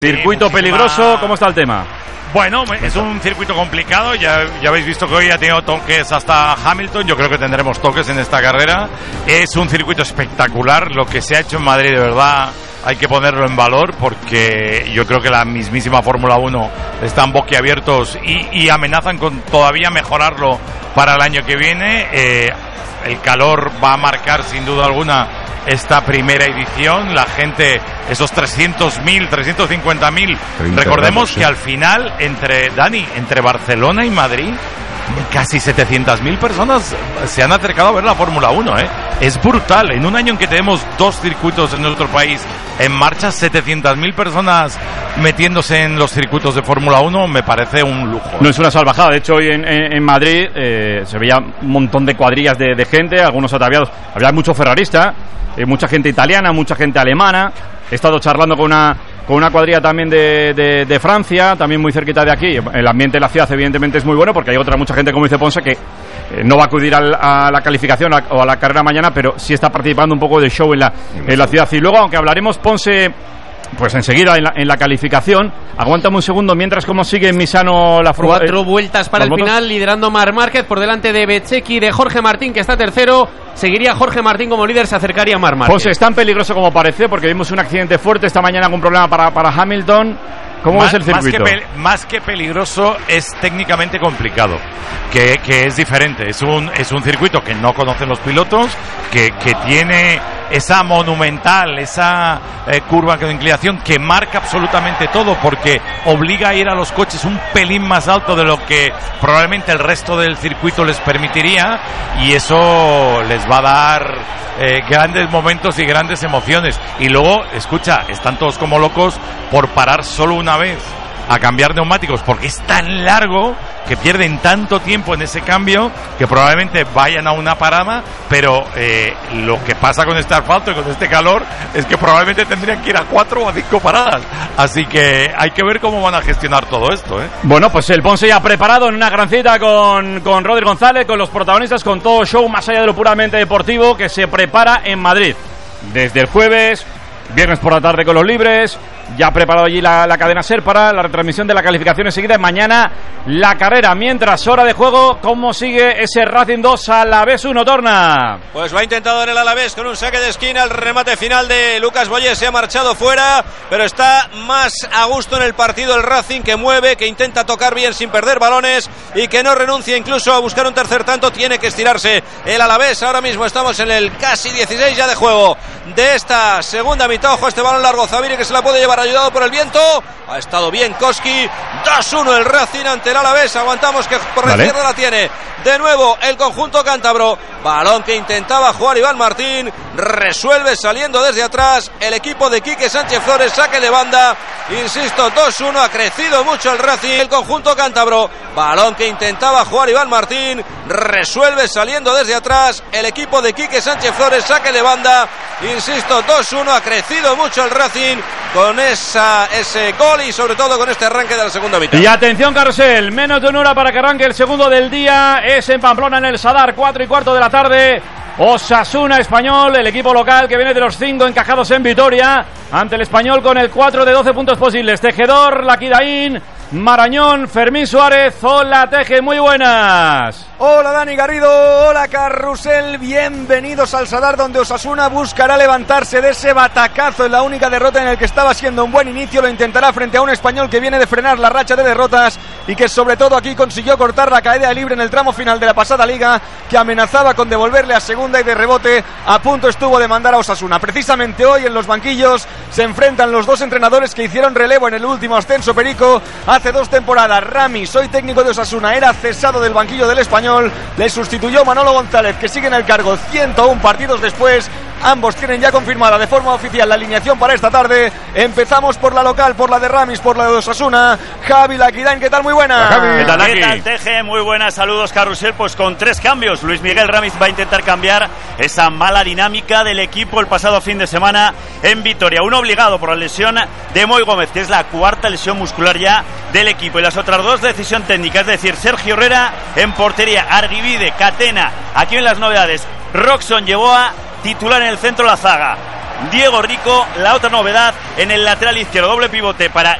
Circuito peligroso, ¿cómo está el tema? Bueno, es un circuito complicado, ya habéis visto que hoy ha tenido toques hasta Hamilton, yo creo que tendremos toques en esta carrera. Es un circuito espectacular, lo que se ha hecho en Madrid de verdad hay que ponerlo en valor porque yo creo que la mismísima Fórmula 1 están boquiabiertos y amenazan con todavía mejorarlo para el año que viene. El calor va a marcar sin duda alguna esta primera edición, la gente, esos 300.000, 350.000, recordemos que al final entre Barcelona y Madrid casi 700.000 personas se han acercado a ver la Fórmula 1, es brutal, en un año en que tenemos dos circuitos en nuestro país en marcha, 700.000 personas metiéndose en los circuitos de Fórmula 1 me parece un lujo. No es una salvajada, de hecho hoy en Madrid se veía un montón de cuadrillas de gente, algunos ataviados, había mucho ferrarista, mucha gente italiana, mucha gente alemana. He estado charlando con una cuadrilla también de Francia, también muy cerquita de aquí. El ambiente de la ciudad evidentemente es muy bueno porque hay mucha gente, como dice Ponce, que no va a acudir a la calificación o a la carrera mañana, pero sí está participando un poco del show en la ciudad. Y luego, aunque hablaremos, Ponce, pues enseguida en la calificación. Aguántame un segundo mientras cómo sigue en Misano la Fórmula 4 vueltas para el final, liderando Marc Márquez por delante de Bezzecchi, de Jorge Martín, que está tercero. Seguiría Jorge Martín como líder, se acercaría Marc Márquez. Pues es tan peligroso como parece, porque vimos un accidente fuerte esta mañana con un problema para Hamilton. ¿Cómo ves el circuito? Más que peligroso, es técnicamente complicado, que es diferente. Es un circuito que no conocen los pilotos, que tiene esa monumental, esa curva con inclinación que marca absolutamente todo, porque obliga a ir a los coches un pelín más alto de lo que probablemente el resto del circuito les permitiría, y eso les va a dar grandes momentos y grandes emociones. Y luego, escucha, están todos como locos por parar solo una vez a cambiar neumáticos, porque es tan largo que pierden tanto tiempo en ese cambio que probablemente vayan a una parada, pero lo que pasa con este asfalto y con este calor es que probablemente tendrían que ir a 4 o a 5 paradas, así que hay que ver cómo van a gestionar todo esto. Bueno, pues el Ponce ya preparado en una gran cita con Rodri González, con los protagonistas, con todo show más allá de lo puramente deportivo que se prepara en Madrid desde el jueves, viernes por la tarde con los libres. Ya ha preparado allí la cadena SER para la retransmisión de la calificación enseguida. Mañana la carrera. Mientras, hora de juego, ¿cómo sigue ese Racing 2 Alavés 1, Torna? Pues lo ha intentado en el Alavés con un saque de esquina. El remate final de Lucas Boyé se ha marchado fuera, pero está más a gusto en el partido el Racing, que mueve, que intenta tocar bien sin perder balones y que no renuncia incluso a buscar un tercer tanto. Tiene que estirarse el Alavés. Ahora mismo estamos en el casi 16 ya de juego de esta segunda mitad. Ojo a este balón largo, Zaviri, que se la puede llevar ayudado por el viento. Ha estado bien Koski. 2-1 el Racing ante el Alavés. Aguantamos que por la izquierda la tiene de nuevo el conjunto cántabro. Balón que intentaba jugar Iván Martín. Resuelve saliendo desde atrás el equipo de Quique Sánchez Flores. Saque de banda. Insisto, 2-1. Ha crecido mucho el Racing, el conjunto cántabro. Balón que intentaba jugar Iván Martín. Resuelve saliendo desde atrás el equipo de Quique Sánchez Flores. Saque de banda. Insisto, 2-1. Ha crecido mucho el Racing con ese gol y sobre todo con este arranque de la segunda mitad. Y atención, carrusel, menos de una hora para que arranque el segundo del día. Es en Pamplona, en el Sadar, 4:15 de la tarde. Osasuna Español, el equipo local que viene de los 5 encajados en Vitoria, ante el Español con el 4 de 12 puntos posibles. Tejedor, Laquidaín, Marañón, Fermín Suárez. Hola, Teje, muy buenas. Hola, Dani Garrido, hola, carrusel, bienvenidos al Sadar, donde Osasuna buscará levantarse de ese batacazo en la única derrota en el que estaba siendo un buen inicio. Lo intentará frente a un Español que viene de frenar la racha de derrotas y que sobre todo aquí consiguió cortar la caída libre en el tramo final de la pasada liga, que amenazaba con devolverle a segunda y de rebote a punto estuvo de mandar a Osasuna. Precisamente hoy en los banquillos se enfrentan los dos entrenadores que hicieron relevo en el último ascenso, Perico, hace 2 temporadas. Ramis, hoy técnico de Osasuna, era cesado del banquillo del Español. Le sustituyó Manolo González, que sigue en el cargo 101 partidos después. Ambos tienen ya confirmada de forma oficial la alineación para esta tarde. Empezamos por la local, por la de Ramis, por la de Osasuna. Javi Laquidain, ¿qué tal? Muy buena. ¿Qué tal, Teje? Muy buenas, saludos, carrusel. Pues con 3 cambios. Luis Miguel Ramis va a intentar cambiar esa mala dinámica del equipo el pasado fin de semana en Vitoria. Uno obligado por la lesión de Moy Gómez, que es la 4ª lesión muscular ya del equipo. Y las otras 2, decisión técnica, es decir, Sergio Herrera en portería, Argivide, Catena. Aquí en las novedades, Roxon llevó a titular en el centro la zaga. Diego Rico. La otra novedad en el lateral izquierdo, doble pivote para